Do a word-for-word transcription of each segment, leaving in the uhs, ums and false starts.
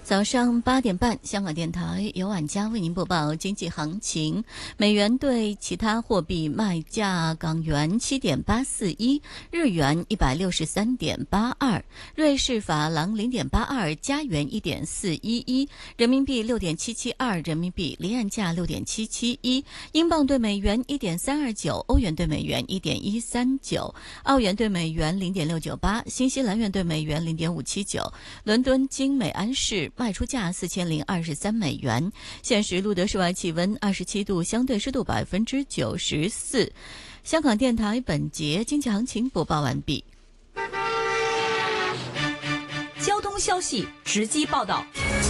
早上八点半，香港电台由晚家为您播报经济行情。美元对其他货币卖价：港元七点八四一，日元一百六十三点八二，瑞士法郎零点八二，加元一点四一一，人民币六点七七二，人民币离岸价六点七七一，英镑对美元一点三二九，欧元对美元一点一三九，澳元对美元零点六九八，新西兰元对美元零点五七九。伦敦金美安市卖出价四千零二十三美元。现时录得室外气温二十七度，相对湿度百分之九十四。香港电台本节经济行情播报完毕。 交通消息直击报道。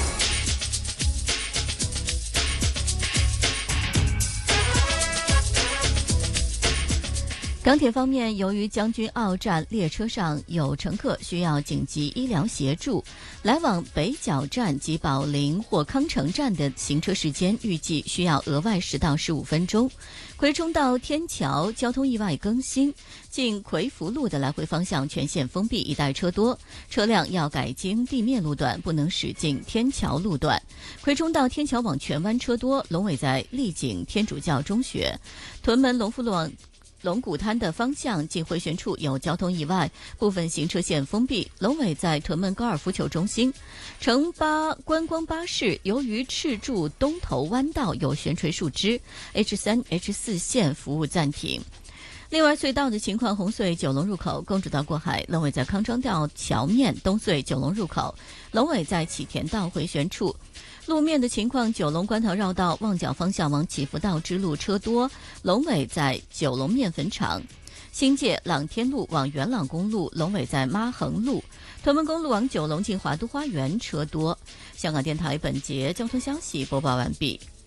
港铁方面，由于将军澳站列车上有乘客需要紧急医疗协助，来往北角站及宝林或康城站的行车时间预计需要额外十到十五分钟。葵涌到天桥交通意外更新，进葵福路的来回方向全线封闭，一带车多，车辆要改经地面路段，不能驶进天桥路段。葵涌到天桥往荃湾车多，龙尾在丽景天主教中学，屯门龙富路往龙鼓滩的方向进回旋处有交通意外，部分行车线封闭。龙尾在屯门高尔夫球中心。城巴观光巴士由于赤柱东头弯道有悬垂树枝 ，H 三、H 四 线服务暂停。另外，隧道的情况：红隧九龙入口公主道过海，龙尾在康庄道桥面；东隧九龙入口，龙尾在启田道回旋处。路面的情况：九龙观塘绕道旺角方向往祈福道支路车多，龙尾在九龙面粉厂；新界朗天路往元朗公路，龙尾在妈横路；屯门公路往九龙进华都花园车多。香港电台本节交通消息播报完毕。